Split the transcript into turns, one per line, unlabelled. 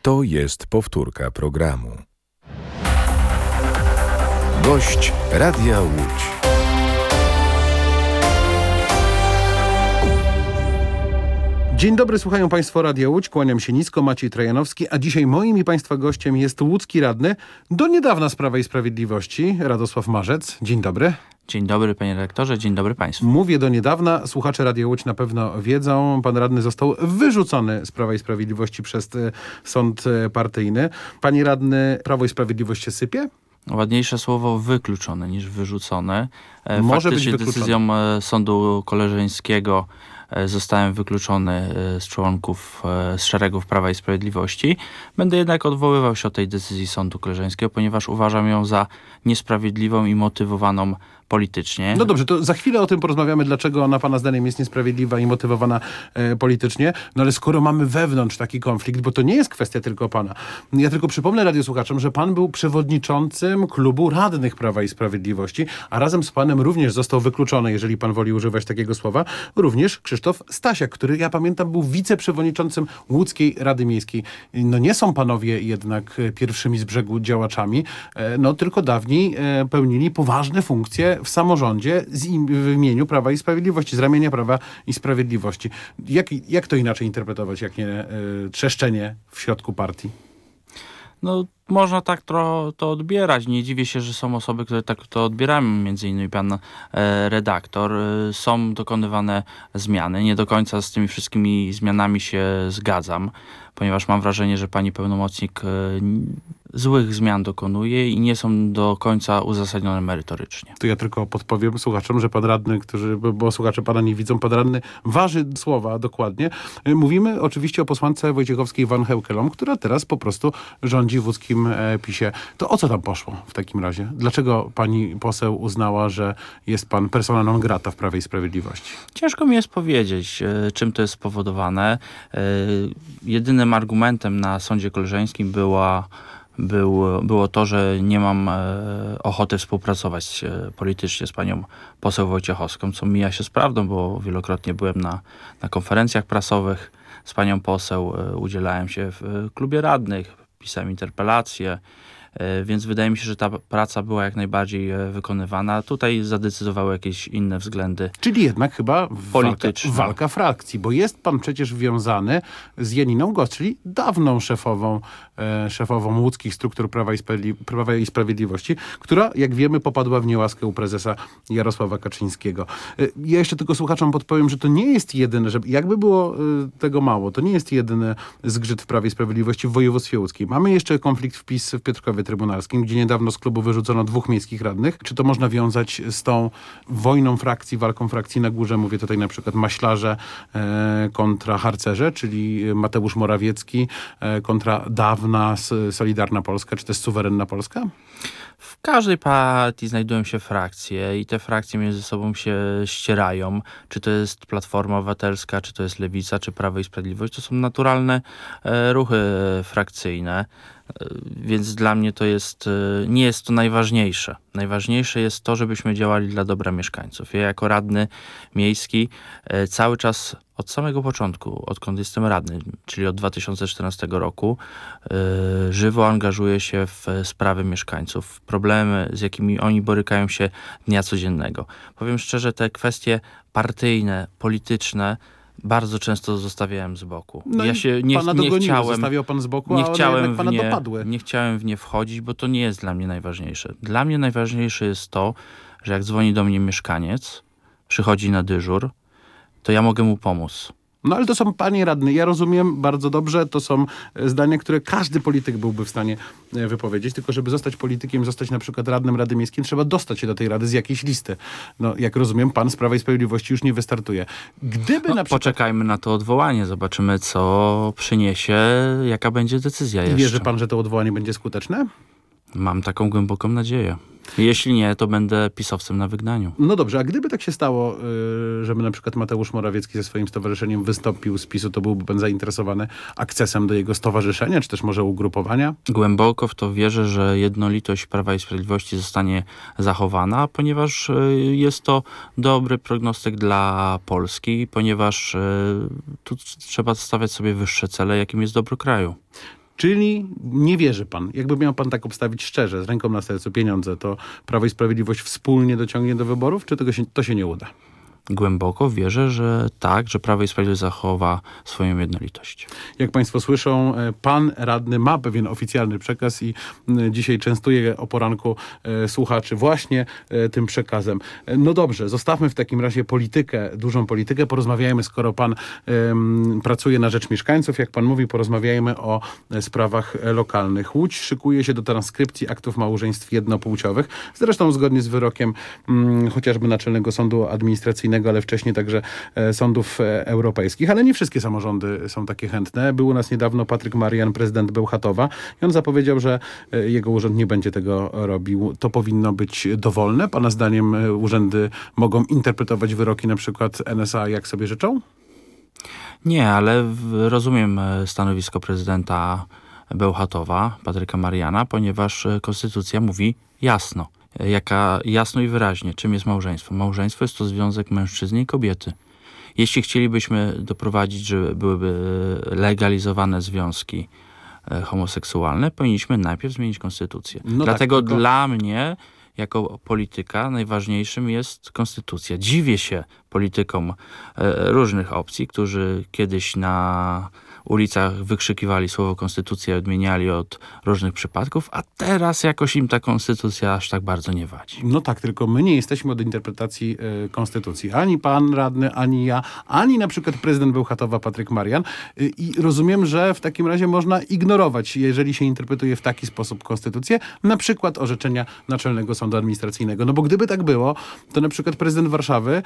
To jest powtórka programu. Gość Radia Łódź.
Dzień dobry, słuchają Państwo Radia Łódź, kłaniam się nisko, Maciej Trajanowski, a dzisiaj moim i Państwa gościem jest łódzki radny, do niedawna z Prawa i Sprawiedliwości, Radosław Marzec. Dzień dobry.
Dzień dobry, panie redaktorze, dzień dobry państwu.
Mówię do niedawna, słuchacze Radia Łódź na pewno wiedzą, pan radny został wyrzucony z Prawa i Sprawiedliwości przez sąd partyjny. Panie radny, Prawo i Sprawiedliwość się sypie?
Ładniejsze słowo wykluczone niż wyrzucone.
Może być
Faktycznie
wykluczone.
decyzją sądu koleżeńskiego zostałem wykluczony z członków, z szeregów Prawa i Sprawiedliwości. Będę jednak odwoływał się od tej decyzji sądu koleżeńskiego, ponieważ uważam ją za niesprawiedliwą i motywowaną politycznie.
No dobrze, to za chwilę o tym porozmawiamy, dlaczego ona pana zdaniem jest niesprawiedliwa i motywowana politycznie. No ale skoro mamy wewnątrz taki konflikt, bo to nie jest kwestia tylko pana. Ja tylko przypomnę radiosłuchaczom, że pan był przewodniczącym klubu radnych Prawa i Sprawiedliwości, a razem z panem również został wykluczony, jeżeli pan woli używać takiego słowa, również Krzysztof Stasiak, który, ja pamiętam, był wiceprzewodniczącym Łódzkiej Rady Miejskiej. No nie są panowie jednak pierwszymi z brzegu działaczami, no tylko dawniej pełnili poważne funkcje w samorządzie w imieniu Prawa i Sprawiedliwości, z ramienia Prawa i Sprawiedliwości. Jak to inaczej interpretować, jak nie trzeszczenie w środku partii?
No, można tak to odbierać. Nie dziwię się, że są osoby, które tak to odbierają, między innymi pan redaktor. Są dokonywane zmiany. Nie do końca z tymi wszystkimi zmianami się zgadzam, ponieważ mam wrażenie, że pani pełnomocnik złych zmian dokonuje i nie są do końca uzasadnione merytorycznie.
To ja tylko podpowiem słuchaczom, że pan radny, bo słuchacze pana nie widzą, pan radny waży słowa dokładnie. Mówimy oczywiście o posłance Wojciechowskiej Van Heukelom, która teraz po prostu rządzi w łódzkim PiS-ie. To o co tam poszło w takim razie? Dlaczego pani poseł uznała, że jest pan persona non grata w Prawie i Sprawiedliwości?
Ciężko mi jest powiedzieć, czym to jest spowodowane. Jedynym argumentem na sądzie koleżeńskim było to, że nie mam ochoty współpracować politycznie z panią poseł Wojciechowską, co mija się z prawdą, bo wielokrotnie byłem na konferencjach prasowych z panią poseł, udzielałem się w klubie radnych, pisałem interpelacje, więc wydaje mi się, że ta praca była jak najbardziej wykonywana. Tutaj zadecydowały jakieś inne względy.
Czyli jednak chyba
polityczne.
Walka frakcji, bo jest pan przecież wiązany z Janiną Gos, czyli dawną szefową łódzkich struktur Prawa i Sprawiedliwości, która, jak wiemy, popadła w niełaskę u prezesa Jarosława Kaczyńskiego. Ja jeszcze tylko słuchaczom podpowiem, że to nie jest jedyne, że jakby było tego mało, to nie jest jedyny zgrzyt w Prawie i Sprawiedliwości w województwie łódzkim. Mamy jeszcze konflikt wpis w Piotrkowie Trybunalskim, gdzie niedawno z klubu wyrzucono 2 miejskich radnych. Czy to można wiązać z tą wojną frakcji, walką frakcji na górze? Mówię tutaj na przykład maślarze kontra harcerze, czyli Mateusz Morawiecki kontra dawna Solidarna Polska, czy też suwerenna Polska?
W każdej partii znajdują się frakcje i te frakcje między sobą się ścierają. Czy to jest Platforma Obywatelska, czy to jest Lewica, czy Prawo i Sprawiedliwość. To są naturalne ruchy frakcyjne. Więc dla mnie to nie jest to najważniejsze. Najważniejsze jest to, żebyśmy działali dla dobra mieszkańców. Ja jako radny miejski cały czas od samego początku, odkąd jestem radny, czyli od 2014 roku, żywo angażuję się w sprawy mieszkańców, w problemy, z jakimi oni borykają się dnia codziennego. Powiem szczerze, te kwestie partyjne, polityczne bardzo często zostawiałem z boku.
No
ja się nie chciałem,
zostawiał pan z boku,
nie
a
chciałem
jednak pana dopadły.
Nie chciałem w nie wchodzić, bo to nie jest dla mnie najważniejsze. Dla mnie najważniejsze jest to, że jak dzwoni do mnie mieszkaniec, przychodzi na dyżur, to ja mogę mu pomóc.
No ale to są, panie radny, ja rozumiem bardzo dobrze, to są zdania, które każdy polityk byłby w stanie wypowiedzieć, tylko żeby zostać politykiem, zostać na przykład radnym Rady Miejskiej, trzeba dostać się do tej rady z jakiejś listy. No jak rozumiem, pan z Prawa i Sprawiedliwości już nie wystartuje. Gdyby na przykład...
Poczekajmy na to odwołanie, zobaczymy co przyniesie, jaka będzie decyzja jeszcze.
Wierzy pan, że to odwołanie będzie skuteczne?
Mam taką głęboką nadzieję. Jeśli nie, to będę pisowcem na wygnaniu.
No dobrze, a gdyby tak się stało, żeby na przykład Mateusz Morawiecki ze swoim stowarzyszeniem wystąpił z PiS-u, to byłby pan zainteresowany akcesem do jego stowarzyszenia, czy też może ugrupowania?
Głęboko w to wierzę, że jednolitość Prawa i Sprawiedliwości zostanie zachowana, ponieważ jest to dobry prognostyk dla Polski, ponieważ tu trzeba stawiać sobie wyższe cele, jakim jest dobro kraju.
Czyli nie wierzy pan. Jakby miał pan tak obstawić szczerze, z ręką na sercu, pieniądze, to Prawo i Sprawiedliwość wspólnie dociągnie do wyborów, czy to się nie uda?
Głęboko wierzę, że tak, że Prawo i Sprawiedliwość zachowa swoją jednolitość.
Jak państwo słyszą, pan radny ma pewien oficjalny przekaz i dzisiaj częstuje o poranku słuchaczy właśnie tym przekazem. No dobrze, zostawmy w takim razie politykę, dużą politykę, porozmawiajmy, skoro pan pracuje na rzecz mieszkańców, jak pan mówi, porozmawiajmy o sprawach lokalnych. Łódź szykuje się do transkrypcji aktów małżeństw jednopłciowych, zresztą zgodnie z wyrokiem chociażby Naczelnego Sądu Administracyjnego, ale wcześniej także sądów europejskich, ale nie wszystkie samorządy są takie chętne. Był u nas niedawno Patryk Marian, prezydent Bełchatowa i on zapowiedział, że jego urząd nie będzie tego robił. To powinno być dowolne? Pana zdaniem urzędy mogą interpretować wyroki na przykład NSA jak sobie życzą?
Nie, ale rozumiem stanowisko prezydenta Bełchatowa, Patryka Mariana, ponieważ konstytucja mówi jasno. Jasno i wyraźnie, czym jest małżeństwo. Małżeństwo jest to związek mężczyzny i kobiety. Jeśli chcielibyśmy doprowadzić, żeby byłyby legalizowane związki homoseksualne, powinniśmy najpierw zmienić konstytucję.
No
Dlatego
tak, tylko...
dla mnie, jako polityka, najważniejszym jest konstytucja. Dziwię się politykom różnych opcji, którzy kiedyś na ulicach wykrzykiwali słowo konstytucja i odmieniali od różnych przypadków, a teraz jakoś im ta konstytucja aż tak bardzo nie wadzi.
No tak, tylko my nie jesteśmy od interpretacji konstytucji. Ani pan radny, ani ja, ani na przykład prezydent Bełchatowa Patryk Marian. I rozumiem, że w takim razie można ignorować, jeżeli się interpretuje w taki sposób konstytucję, na przykład orzeczenia Naczelnego Sądu Administracyjnego. No bo gdyby tak było, to na przykład prezydent Warszawy